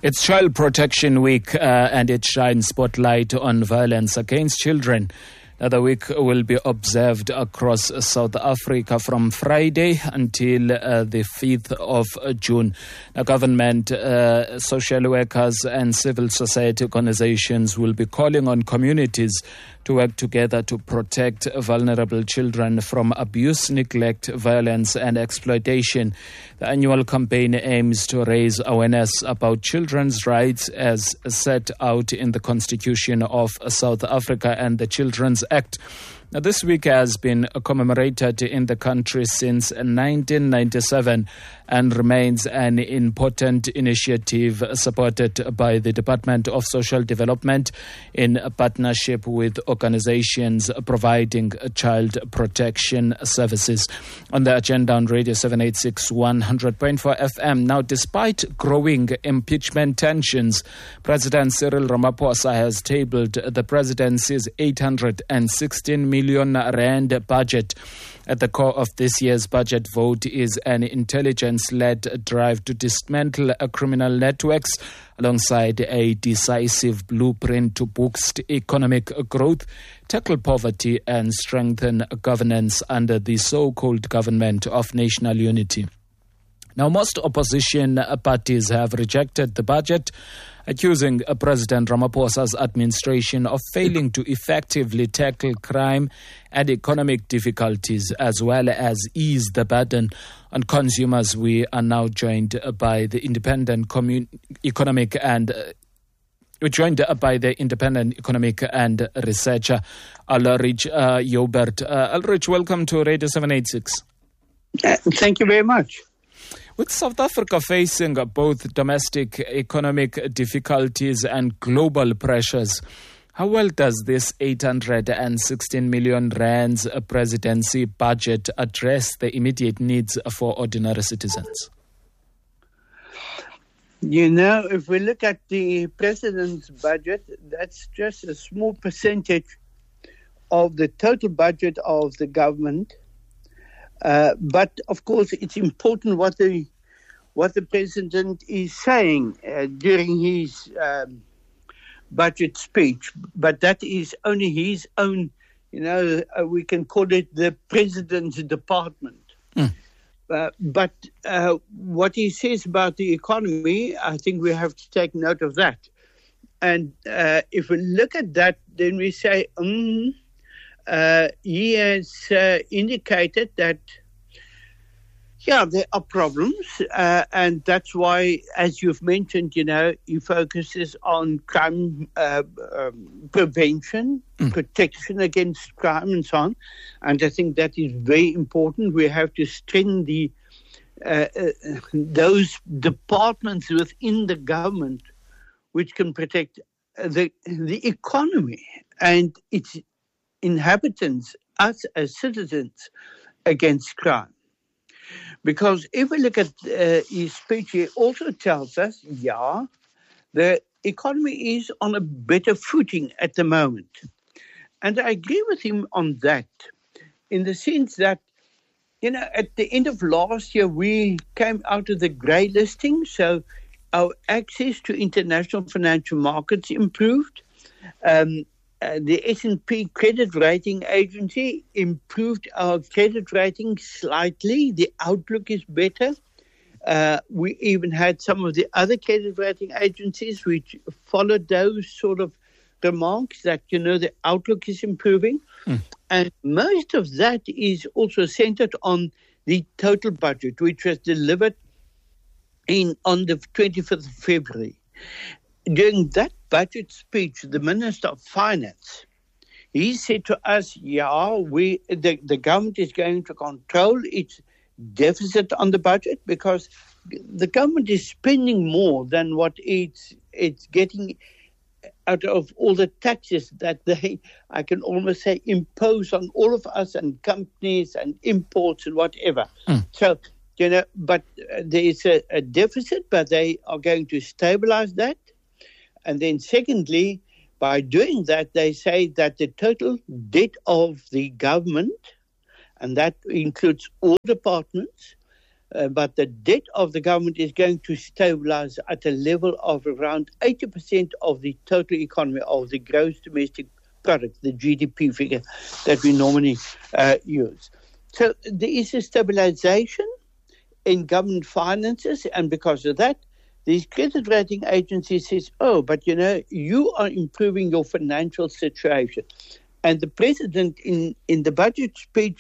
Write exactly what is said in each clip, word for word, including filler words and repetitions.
It's Child Protection Week uh, and it shines spotlight on violence against children. Now, the week will be observed across South Africa from Friday until uh, the fifth of June. Now, government, uh, social workers and civil society organizations will be calling on communities to work together to protect vulnerable children from abuse, neglect, violence and exploitation. The annual campaign aims to raise awareness about children's rights as set out in the Constitution of South Africa and the Children's Act. Now, this week has been commemorated in the country since nineteen ninety-seven and remains an important initiative supported by the Department of Social Development in partnership with organizations providing child protection services. On the agenda on Radio seven eighty-six, one hundred point four F M. Now, despite growing impeachment tensions, President Cyril Ramaphosa has tabled the presidency's eight hundred sixteen million rand budget. At the core of this year's budget vote is an intelligence-led drive to dismantle criminal networks alongside a decisive blueprint to boost economic growth, tackle poverty and strengthen governance under the so-called Government of National Unity. Now, most opposition parties have rejected the budget, accusing President Ramaphosa's administration of failing to effectively tackle crime and economic difficulties, as well as ease the burden on consumers. We are now joined by the independent commun- economic and uh, We're joined by the independent economic and researcher Ulrich uh, Joubert. Uh, Ulrich, welcome to Radio seven eighty-six. Uh, thank you very much. With South Africa facing both domestic economic difficulties and global pressures, how well does this eight hundred sixteen million rands presidency budget address the immediate needs for ordinary citizens? You know, if we look at the president's budget, that's just a small percentage of the total budget of the government. Uh, but, of course, it's important what the what the president is saying uh, during his um, budget speech. But that is only his own, you know, uh, we can call it the president's department. Mm. Uh, but uh, what he says about the economy, I think we have to take note of that. And uh, if we look at that, then we say, um, uh, he has uh, indicated that, yeah, there are problems, uh, and that's why, as you've mentioned, you know, he focuses on crime uh, um, prevention, mm. protection against crime and so on. And I think that is very important. We have to strengthen the, uh, uh, those departments within the government which can protect the, the economy and its inhabitants, us as citizens, against crime. Because if we look at uh, his speech, he also tells us, yeah, the economy is on a better footing at the moment. And I agree with him on that, in the sense that, you know, at the end of last year, we came out of the grey listing, so our access to international financial markets improved. Um, Uh, the S and P credit rating agency improved our credit rating slightly. The outlook is better. Uh, we even had some of the other credit rating agencies which followed those sort of remarks that, you know, the outlook is improving. Mm. And most of that is also centered on the total budget, which was delivered in on the twenty-fifth of February. During that budget speech, the Minister of Finance, he said to us, yeah, we the, the government is going to control its deficit on the budget because the government is spending more than what it's it's getting out of all the taxes that they, I can almost say, impose on all of us and companies and imports and whatever. Mm. So, you know, but there is a, a deficit, but they are going to stabilize that. And then secondly, by doing that, they say that the total debt of the government, and that includes all departments, uh, but the debt of the government is going to stabilize at a level of around eighty percent of the total economy, of the gross domestic product, the G D P figure that we normally uh, use. So there is a stabilization in government finances, and because of that, these credit rating agencies says, oh, but you know, you are improving your financial situation. And the president in, in the budget speech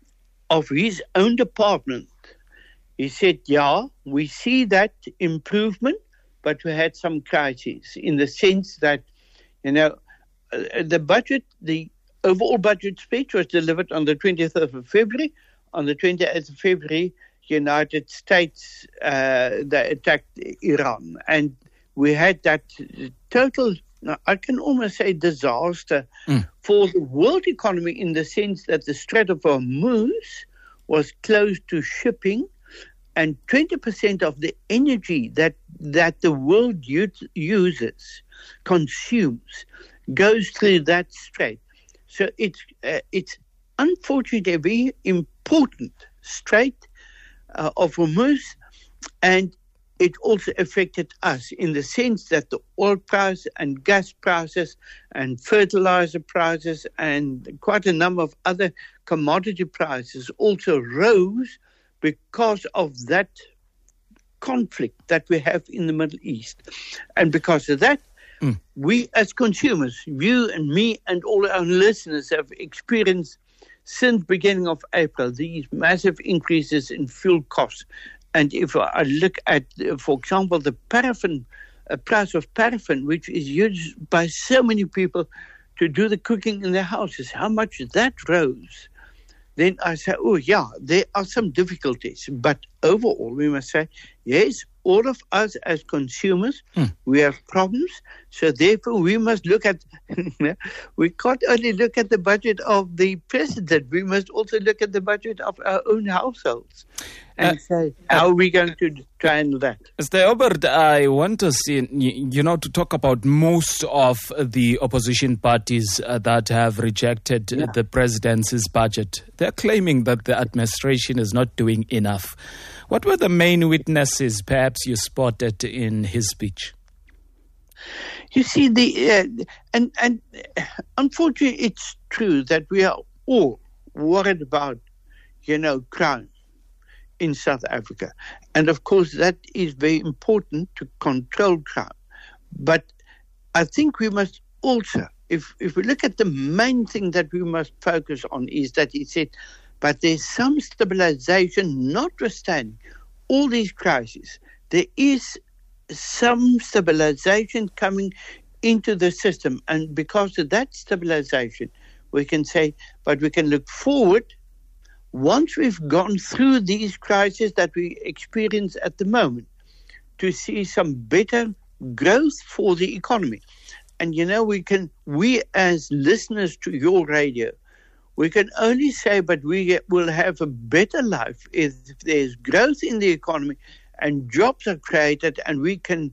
of his own department, he said, yeah, we see that improvement, but we had some crises in the sense that, you know, uh, the budget, the overall budget speech was delivered on the twentieth of February. On the twenty-eighth of February, United States, uh, they attacked Iran. And we had that total, I can almost say, disaster mm. for the world economy, in the sense that the Strait of Hormuz was closed to shipping, and twenty percent of the energy that, that the world u- uses, consumes, goes through that strait. So it's, uh, it's unfortunately a very important strait uh, of Hormuz, and it also affected us in the sense that the oil price and gas prices and fertilizer prices and quite a number of other commodity prices also rose because of that conflict that we have in the Middle East. And because of that, mm. we as consumers, you and me and all our listeners, have experienced since beginning of April these massive increases in fuel costs. And if I look at, for example, the paraffin, uh, price of paraffin, which is used by so many people to do the cooking in their houses, how much that rose, then I say, oh, yeah, there are some difficulties. But overall, we must say, yes, all of us as consumers, mm. we have problems. So therefore, we must look at, we can't only look at the budget of the president, we must also look at the budget of our own households and uh, say, how uh, are we going to try and do that? Mister Albert, I want us, in, you know, to talk about most of the opposition parties uh, that have rejected yeah. the president's budget. They're claiming that the administration is not doing enough. What were the main weaknesses perhaps you spotted in his speech? You see, the uh, and and unfortunately, it's true that we are all worried about, you know, crime in South Africa, and of course that is very important to control crime. But I think we must also, if if we look at the main thing that we must focus on, is that he said, but there's some stabilization, notwithstanding all these crises. There is some stabilization coming into the system. And because of that stabilization, we can say, but we can look forward, once we've gone through these crises that we experience at the moment, to see some better growth for the economy. And, you know, we can, we as listeners to your radio, we can only say, but we will have a better life if there's growth in the economy and jobs are created and we can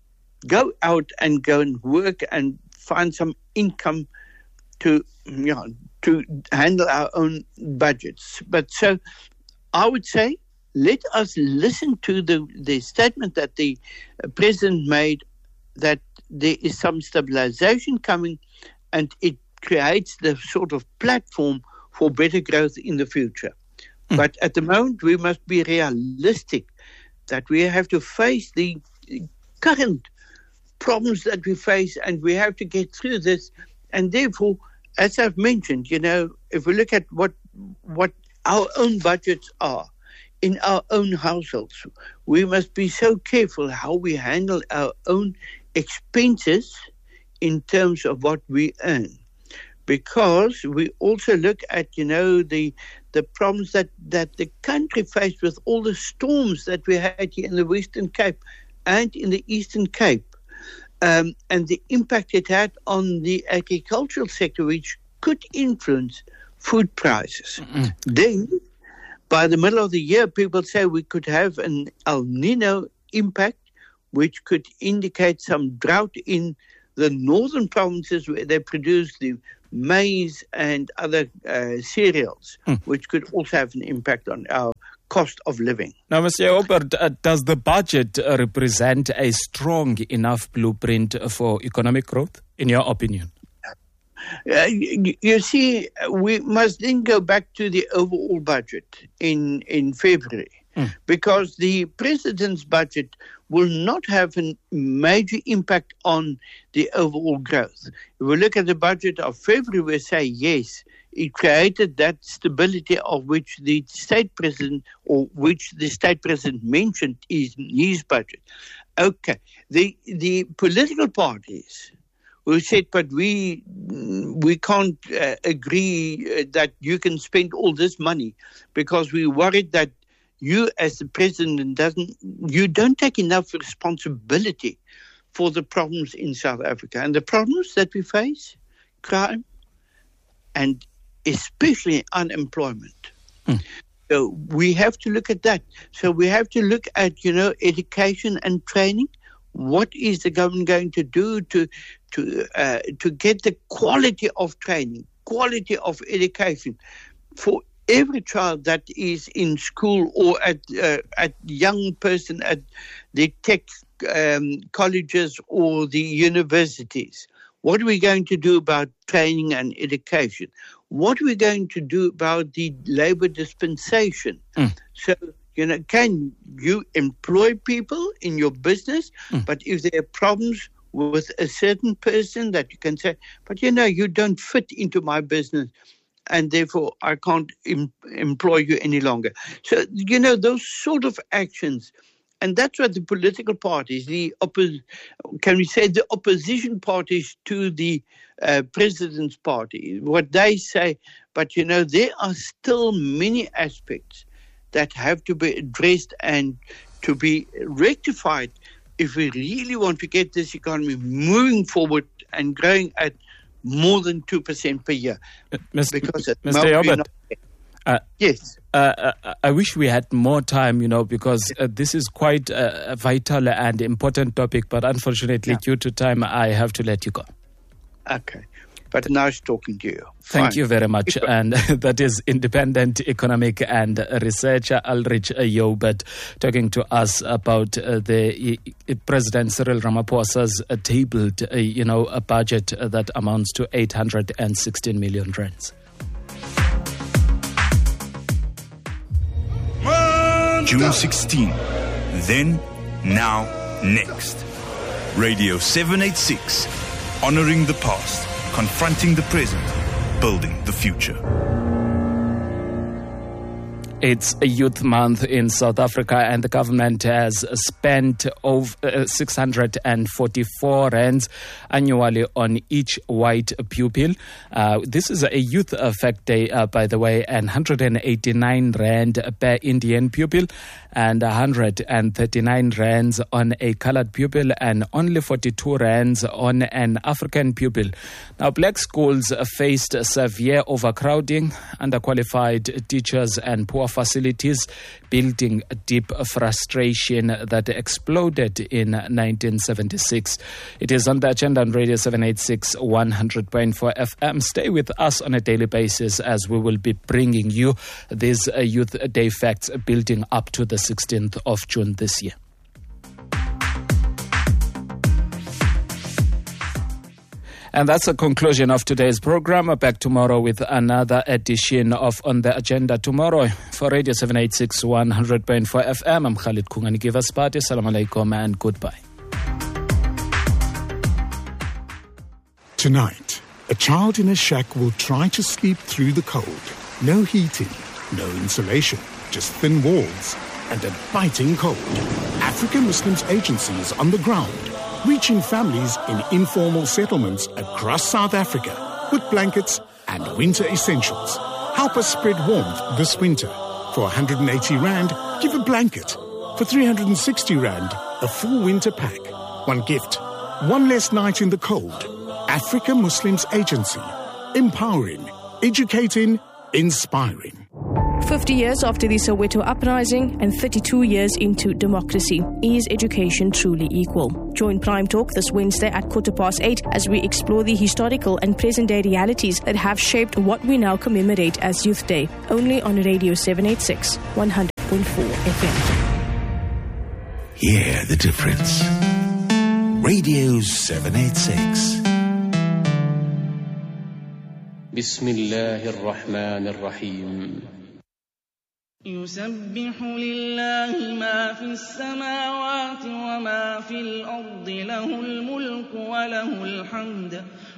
go out and go and work and find some income to, you know, to handle our own budgets. But so I would say, let us listen to the, the statement that the president made, that there is some stabilization coming and it creates the sort of platform for better growth in the future. Mm. But at the moment, we must be realistic that we have to face the current problems that we face and we have to get through this. And therefore, as I've mentioned, you know, if we look at what what our own budgets are in our own households, we must be so careful how we handle our own expenses in terms of what we earn. Because we also look at, you know, the the problems that, that the country faced with all the storms that we had here in the Western Cape and in the Eastern Cape, um, and the impact it had on the agricultural sector, which could influence food prices. Mm-hmm. Then, by the middle of the year, people say we could have an El Nino impact, which could indicate some drought in the northern provinces where they produce the maize and other uh, cereals, mm. which could also have an impact on our cost of living. Now, Mister Joubert, uh, does the budget uh, represent a strong enough blueprint for economic growth, in your opinion? Uh, you, you see, we must then go back to the overall budget in, in February, mm. because the president's budget will not have a major impact on the overall growth. If we look at the budget of February, we say, yes, it created that stability of which the state president, or which the state president mentioned is in his budget. Okay, the the political parties who said, but we we can't uh, agree that you can spend all this money because we're worried that you as the president doesn't, you don't take enough responsibility for the problems in South Africa. And the problems that we face, crime and especially unemployment. Hmm. So we have to look at that. So we have to look at, you know, education and training. What is the government going to do to to uh, to get the quality of training, quality of education for every child that is in school or at uh, at young person at the tech um, colleges or the universities? What are we going to do about training and education? What are we going to do about the labor dispensation? Mm. So, you know, can you employ people in your business? Mm. But if there are problems with a certain person that you can say, but you know, you don't fit into my business and therefore I can't em- employ you any longer. So, you know, those sort of actions. And that's what the political parties, the oppo- can we say the opposition parties to the uh, president's party, what they say, but you know, there are still many aspects that have to be addressed and to be rectified if we really want to get this economy moving forward and growing at more than two percent per year. Uh, Mister Because Mister Joubert, uh, yes. Uh, I wish we had more time, you know, because uh, this is quite a vital and important topic, but unfortunately, yeah. due to time, I have to let you go. Okay. But nice talking to you. Thank Fine. you very much. And that is independent economic and researcher Ulrich Joubert talking to us about uh, the uh, President Cyril Ramaphosa's uh, tabled, uh, you know, a budget that amounts to eight hundred sixteen million rands. June sixteenth. Then, now, next. Radio seven eighty-six. Honoring the past. Confronting the present, building the future. It's a youth month in South Africa, and the government has spent over uh, six hundred forty-four rands annually on each white pupil. Uh, this is a youth fact day, uh, by the way, and one hundred eighty-nine rand per Indian pupil, and one hundred thirty-nine rands on a colored pupil, and only forty-two rands on an African pupil. Now, black schools faced severe overcrowding, underqualified teachers, and poor facilities, building deep frustration that exploded in nineteen seventy-six. It is on the agenda on Radio seven eighty-six, one hundred point four F M. Stay with us on a daily basis as we will be bringing you these uh, Youth Day facts building up to the sixteenth of June this year. And that's the conclusion of today's program. Back tomorrow with another edition of On the Agenda Tomorrow. For Radio seven eighty-six, one hundred point four F M, I'm Khalid Kungani. Give us party. Assalamu alaikum and goodbye. Tonight, a child in a shack will try to sleep through the cold. No heating, no insulation, just thin walls and a biting cold. African Muslims Agency is on the ground, reaching families in informal settlements across South Africa with blankets and winter essentials. Help us spread warmth this winter. For one hundred eighty rand, give a blanket. For three hundred sixty rand, a full winter pack. One gift, one less night in the cold. Africa Muslims Agency. Empowering, educating, inspiring. fifty years after the Soweto uprising and thirty-two years into democracy. Is education truly equal? Join Prime Talk this Wednesday at quarter past eight as we explore the historical and present-day realities that have shaped what we now commemorate as Youth Day. Only on Radio seven eighty-six, one hundred. point four F M. Hear the difference. Radio seven eighty-six. بسم الله الرحمن الرحيم. يسبح لله ما في السماوات وما في الأرض له الملك وله الحمد